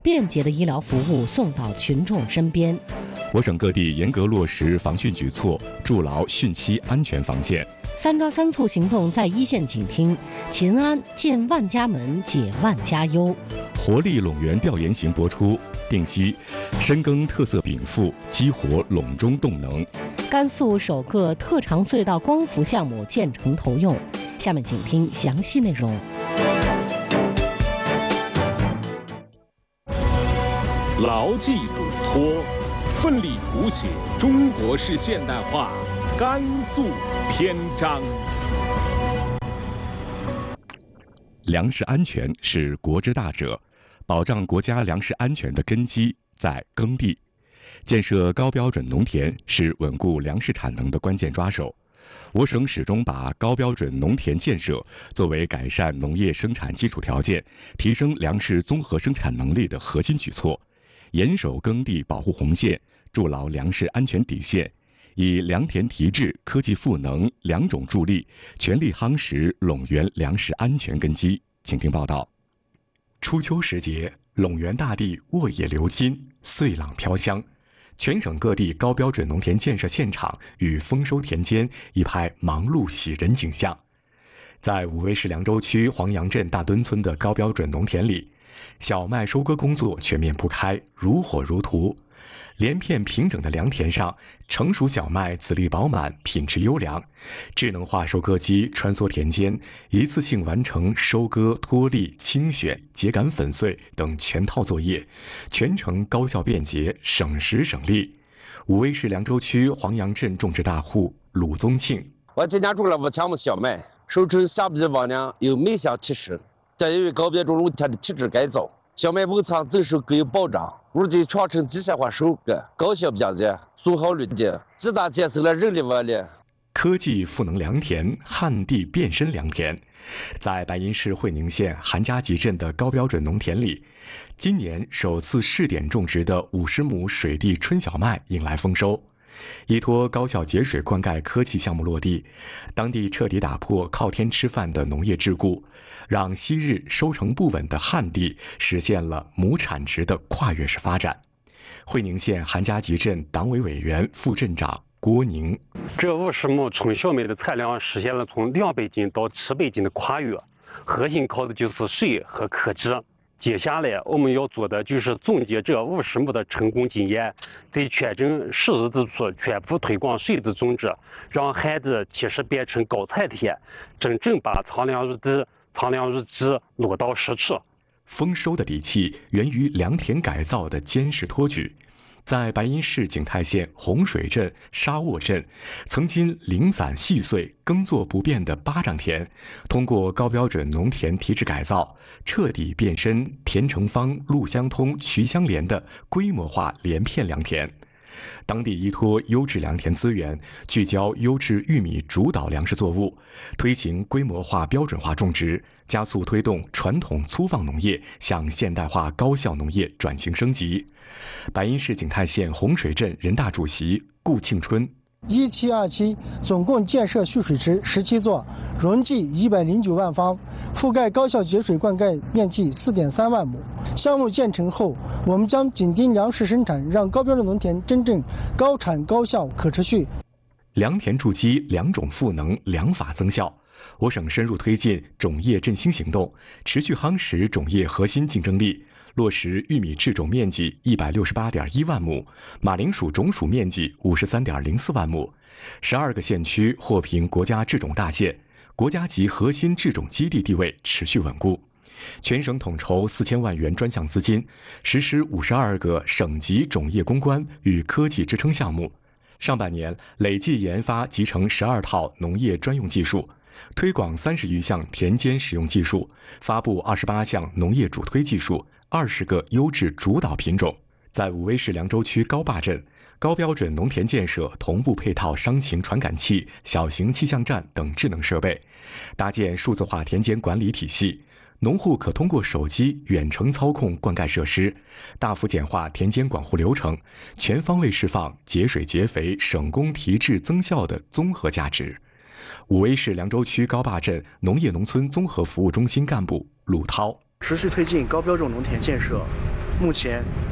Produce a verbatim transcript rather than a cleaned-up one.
便捷的医疗服务送到群众身边。 我省各地严格落实防汛举措，筑牢汛期安全防线。 三抓三促行动在一线倾听，秦安建万家门，解万家忧。 活力陇源调研行播出，定期深耕特色禀赋，激活陇中动能。 甘肃首个特长隧道光伏项目建成投用。下面请听详细内容。 牢记嘱托，奋力谱写中国式现代化甘肃篇章。 粮食安全是国之大者，保障国家粮食安全的根基在耕地。建设高标准农田是稳固粮食产能的关键抓手。我省始终把高标准农田建设作为改善农业生产基础条件、提升粮食综合生产能力的核心举措，严守耕地保护红线，筑牢粮食安全底线，以良田提质、科技赋能两种助力，全力夯实陇源粮食安全根基。请听报道。初秋时节，陇源大地沃野流金，岁朗飘香。全省各地高标准农田建设现场与丰收田间一拍忙碌喜人景象。在武威市凉州区黄杨镇大墩村的高标准农田里，小麦收割工作全面铺开，如火如荼。连片平整的良田上，成熟小麦籽粒饱满，品质优良。智能化收割机穿梭田间，一次性完成收割、脱粒、清选、秸秆粉碎等全套作业，全程高效便捷，省时省力。武威市凉州区黄杨镇种植大户鲁宗庆： 我今年种了五千亩小麦，收成相比往年有明显提升，这因为高标准农田的体质改造，小麦瓮仓增收更有保障。如今全程机械化收割，高效便捷，损耗率低，极大节省了人力物力。 科技赋能良田，旱地变身良田。在白银市会宁县韩家集镇的高标准农田里，今年首次试点种植的五十亩水地春小麦迎来丰收。依托高效节水灌溉科技项目落地，当地彻底打破靠天吃饭的农业桎梏，让昔日收成不稳的旱地实现了亩产值的跨越式发展。会宁县韩家集镇党委委员、副镇长郭宁： 这五十亩春小麦的产量实现了从两百斤到七百斤的跨越，核心靠的就是水和科技。接下来我们要做的就是总结这五十亩的成功经验，在全镇十日之处全部推广水质种植，让旱地其实变成高产田，真正把藏粮入地、藏粮入基落到实处。 丰收的底气源于良田改造的坚实托举。在白银市景泰县洪水镇、沙沃镇，曾经零散细碎、耕作不便的巴掌田，通过高标准农田提质改造，彻底变身田成方、路相通、渠相连的规模化连片良田。当地依托优质良田资源，聚焦优质玉米主导粮食作物，推行规模化标准化种植，加速推动传统粗放农业向现代化高效农业转型升级。白银市景泰县洪水镇人大主席顾庆春： 一期二期总共建设蓄水池十七座，容积一百零九万方，覆盖高效节水灌溉面积四点三万亩。项目建成后，我们将紧盯粮食生产，让高标准农田真正高产、高效、可持续。 良田筑基，两种赋能，良法增效。我省深入推进种业振兴行动，持续夯实种业核心竞争力。落实玉米制种面积一百六十八点一万亩，马铃薯种属面积五十三点零四万亩，十二个县区获评国家制种大县，国家级核心制种基地地位持续稳固。全省统筹四千万元专项资金，实施五十二个省级种业攻关与科技支撑项目。上半年累计研发集成十二套农业专用技术，推广三十余项田间使用技术，发布二十八项农业主推技术。二十个优质主导品种。在武威市凉州区高坝镇，高标准农田建设同步配套伤禽传感器、小型气象站等智能设备，搭建数字化田间管理体系，农户可通过手机远程操控灌溉设施，大幅简化田间管护流程，全方位释放节水节肥、省工提质增效的综合价值。武威市凉州区高坝镇农业农村综合服务中心干部鲁涛： 持续推进高标准农田建设， 目前